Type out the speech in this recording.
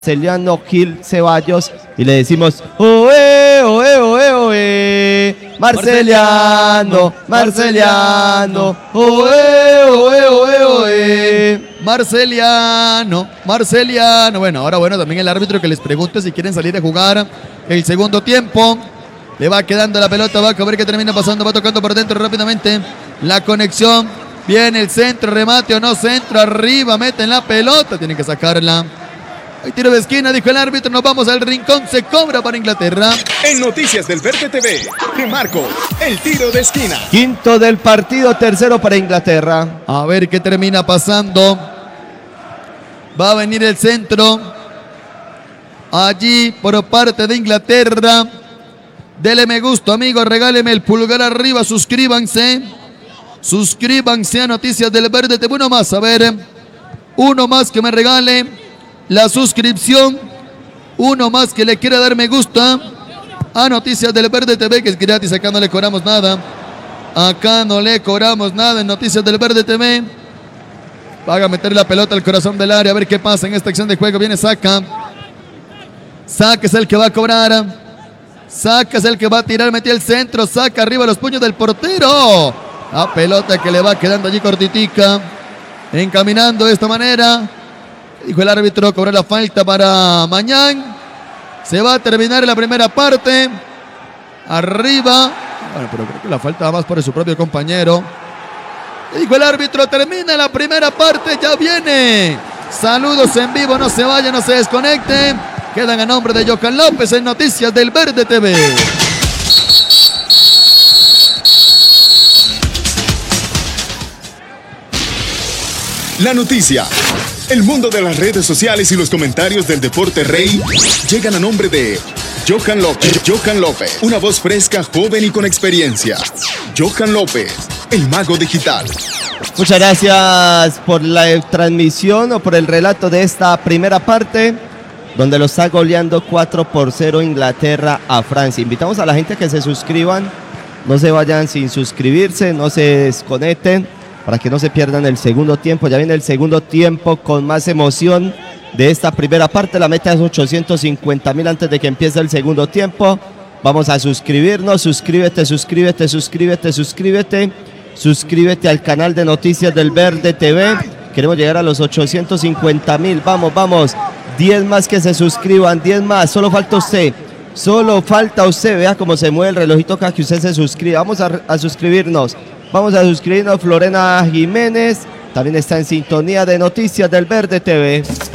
Marceliano Gil Ceballos y le decimos oe, oe, oe, oe, Marceliano, Marceliano, oe, oe, oe, oe. Marceliano. Bueno, ahora también el árbitro que les pregunte si quieren salir a jugar el segundo tiempo. Le va quedando la pelota, va a ver qué termina pasando, va tocando por dentro rápidamente. La conexión, viene el centro, remate o no centro, arriba, meten la pelota, tienen que sacarla. Hay tiro de esquina, dijo el árbitro, nos vamos al rincón, se cobra para Inglaterra. En Noticias del Verde TV, te marco el tiro de esquina. Quinto del partido, tercero para Inglaterra. A ver qué termina pasando. Va a venir el centro. Allí por parte de Inglaterra. Dele me gusta, amigos, regáleme el pulgar arriba, suscríbanse. Suscríbanse a Noticias del Verde TV. Uno más, a ver. Uno más que me regale la suscripción, uno más que le quiera dar me gusta a Noticias del Verde TV, que es gratis, acá no le cobramos nada. Acá no le cobramos nada en Noticias del Verde TV. Va a meter la pelota al corazón del área, a ver qué pasa en esta acción de juego. Viene Saca. Saca es el que va a cobrar. Saca es el que va a tirar, metió el centro. Saca arriba los puños del portero. La pelota que le va quedando allí cortitica. Encaminando de esta manera. Dijo el árbitro, cobrar la falta para Mañán. Se va a terminar la primera parte. Arriba. Bueno, pero creo que la falta va más por su propio compañero. Dijo el árbitro, termina la primera parte, ya viene. Saludos en vivo, no se vayan, no se desconecten. Quedan a nombre de Johan López en Noticias del Verde TV. La noticia, el mundo de las redes sociales y los comentarios del deporte rey llegan a nombre de Johan López. Johan López, una voz fresca, joven y con experiencia. Johan López, el mago digital. Muchas gracias por la transmisión o por el relato de esta primera parte, donde lo está goleando 4-0 Inglaterra a Francia. Invitamos a la gente a que se suscriban, no se vayan sin suscribirse, no se desconecten, para que no se pierdan el segundo tiempo. Ya viene el segundo tiempo con más emoción de esta primera parte. La meta es 850,000 antes de que empiece el segundo tiempo. Vamos a suscribirnos, suscríbete al canal de Noticias del Verde TV. Queremos llegar a los 850,000, vamos, 10 más que se suscriban, 10 más, solo falta usted, vea cómo se mueve el relojito acá, que usted se suscriba. Vamos a suscribirnos. Florena Jiménez también está en sintonía de Noticias del Verde TV.